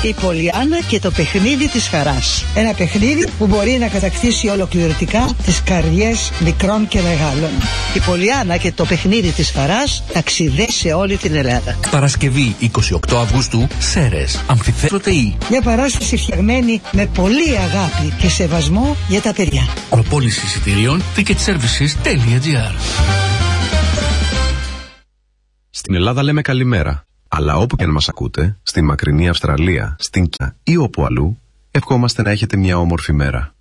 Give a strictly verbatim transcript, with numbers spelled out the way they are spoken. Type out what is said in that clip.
Η Πολιάννα και το παιχνίδι της χαράς. Ένα παιχνίδι που μπορεί να κατακτήσει ολοκληρωτικά τις καρδιές μικρών και μεγάλων. Η Πολιάννα και το παιχνίδι της χαράς ταξιδεύει σε όλη την Ελλάδα. Παρασκευή εικοστή ογδόη Αυγούστου, Σέρρες, Αμφιθέατρο ΤΕΙ. Μια παράσταση φτιαγμένη με πολύ αγάπη και σεβασμό για τα παιδιά. Προπόληση εισιτηρίων ticketservices.gr. Στην Ελλάδα λέμε καλημέρα. Αλλά όπου και αν μας ακούτε, στην μακρινή Αυστραλία, στην Κίνα ή όπου αλλού, ευχόμαστε να έχετε μια όμορφη μέρα.